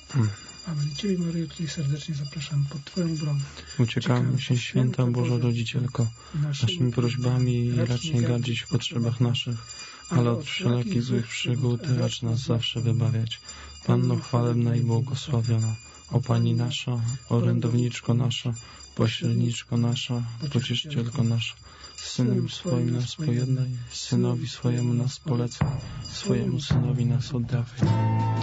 Amen. Ciebie, Maryjo, tutaj serdecznie zapraszam pod Twoją obronę. Uciekamy się, święta Boża Rodzicielko, naszymi prośbami racz nie gardzić w potrzebach naszych, ale od wszelakich złych przygód racz nas zawsze wybawiać. Panno chwalebna i błogosławiona, o Pani nasza, orędowniczko nasza, pośredniczko nasza, pocieszycielko nasza, z Synem swoim nas pojednaj, Synowi swojemu nas polecaj, swojemu Synowi nas oddawaj.